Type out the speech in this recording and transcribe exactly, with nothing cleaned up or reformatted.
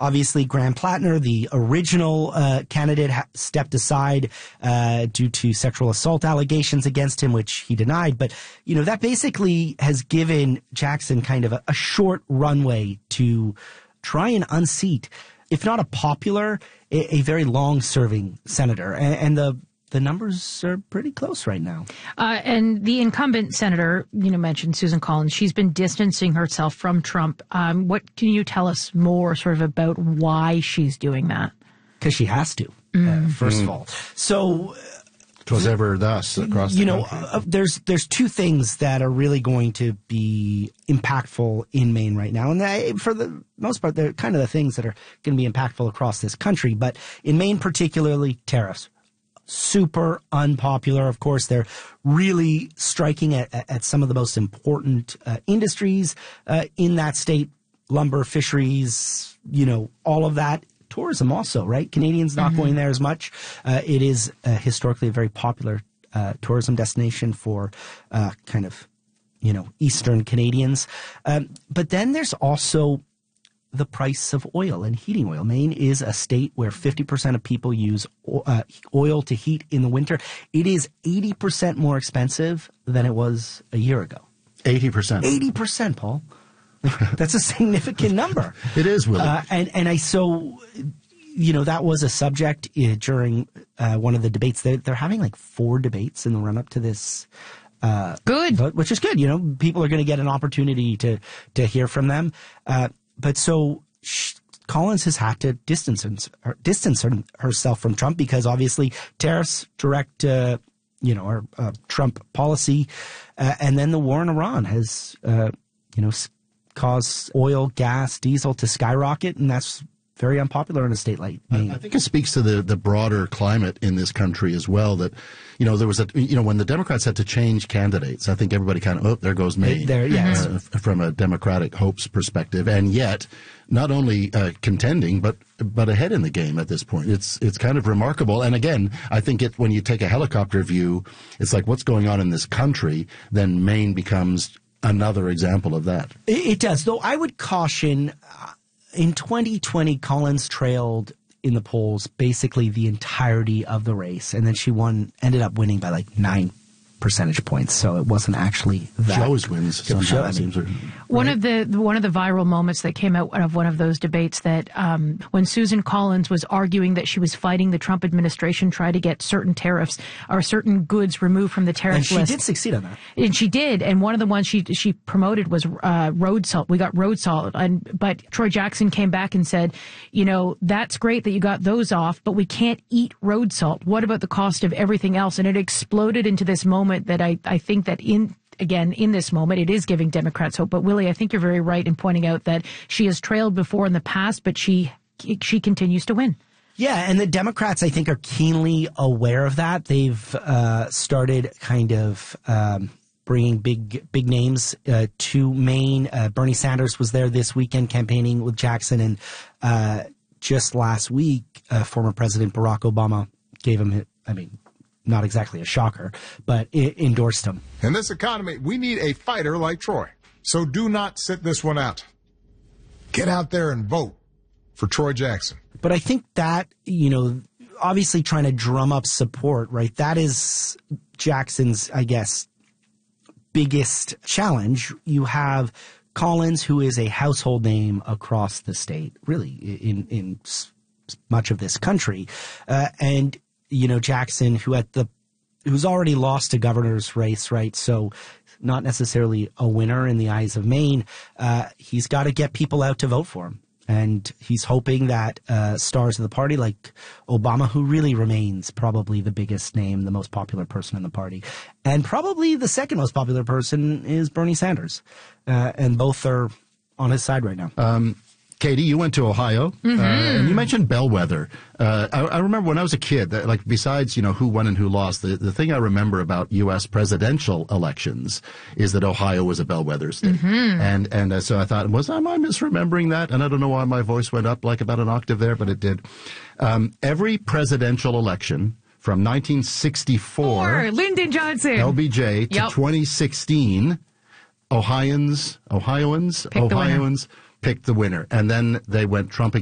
Obviously, Graham Plattner, the original uh, candidate, ha- stepped aside uh, due to sexual assault allegations against him, which he denied. But, you know, that basically has given Jackson kind of a, a short runway to try and unseat, if not a popular, a, a very long-serving senator. And, and the the numbers are pretty close right now. Uh, and the incumbent senator, you know, mentioned Susan Collins. She's been distancing herself from Trump. Um, what can you tell us more sort of about why she's doing that? Because she has to, mm. uh, first mm. of all. So... Twas ever thus across the you know, country. uh, there's there's two things that are really going to be impactful in Maine right now, and they, for the most part, they're kind of the things that are going to be impactful across this country. But in Maine, particularly, tariffs. Super unpopular. Of course, they're really striking at, at some of the most important uh, industries uh, in that state: lumber, fisheries, you know, all of that. Tourism also, right? Canadians not mm-hmm. going there as much. Uh, it is uh, historically a very popular uh, tourism destination for uh, kind of, you know, Eastern Canadians. Um, but then there's also the price of oil and heating oil. Maine is a state where fifty percent of people use uh, oil to heat in the winter. It is eighty percent more expensive than it was a year ago. eighty percent. eighty percent, Paul. That's a significant number. It is, Willie. Uh, and, and I, so, you know, that was a subject uh, during uh, one of the debates. They're, they're having like four debates in the run up to this. Uh, good. Vote, which is good. You know, people are going to get an opportunity to, to hear from them. Uh, but so sh- Collins has had to distance, her, distance her, herself from Trump because obviously tariffs direct, uh, you know, our uh, Trump policy. Uh, and then the war in Iran has, uh, you know, cause oil, gas, diesel to skyrocket, and that's very unpopular in a state like Maine. I think it speaks to the, the broader climate in this country as well that, you know, there was a, you know, when the Democrats had to change candidates, I think everybody kind of, oh, there goes Maine. There, yes. Uh, from a Democratic hopes perspective. And yet, not only uh, contending, but but ahead in the game at this point. It's it's kind of remarkable. And again, I think it when you take a helicopter view, it's like what's going on in this country, then Maine becomes another example of that. It, it does, though I would caution, uh, in twenty twenty, Collins trailed in the polls basically the entirety of the race, and then she won, ended up winning by like nine percentage points, so it wasn't actually that. She always wins. Somehow, Show, I mean, right? One of the one of the viral moments that came out of one of those debates that um, when Susan Collins was arguing that she was fighting the Trump administration try to get certain tariffs or certain goods removed from the tariff and she list. did succeed on that. And she did. And one of the ones she she promoted was uh, road salt. We got road salt. And but Troy Jackson came back and said, you know, that's great that you got those off, but we can't eat road salt. What about the cost of everything else? And it exploded into this moment that I, I think that in, again, in this moment, it is giving Democrats hope. But Willie, I think you're very right in pointing out that she has trailed before in the past, but she, she continues to win. Yeah, and the Democrats, I think, are keenly aware of that. They've uh, started kind of um, bringing big big names uh, to Maine. Uh, Bernie Sanders was there this weekend campaigning with Jackson, and uh, just last week, uh, former President Barack Obama gave him, I mean, not exactly a shocker, but it endorsed him. In this economy, we need a fighter like Troy. So do not sit this one out. Get out there and vote for Troy Jackson. But I think that, you know, obviously trying to drum up support, right? That is Jackson's, I guess, biggest challenge. You have Collins, who is a household name across the state, really, in, in much of this country. Uh, and you know, Jackson, who at the, who's already lost a governor's race, right? So not necessarily a winner in the eyes of Maine. Uh, he's got to get people out to vote for him. And he's hoping that uh, stars of the party like Obama, who really remains probably the biggest name, the most popular person in the party, and probably the second most popular person is Bernie Sanders. Uh, and both are on his side right now. Um, Katie, you went to Ohio, mm-hmm. uh, and you mentioned bellwether. Uh, I, I remember when I was a kid, that, like besides, you know, who won and who lost, the, the thing I remember about U S presidential elections is that Ohio was a bellwether state. Mm-hmm. And and uh, so I thought, was am I misremembering that? And I don't know why my voice went up like about an octave there, but it did. Um, every presidential election from nineteen sixty-four, or Lyndon Johnson, L B J, to yep. twenty sixteen, Ohioans, Ohioans, Pick Ohioans. picked the winner. And then they went Trump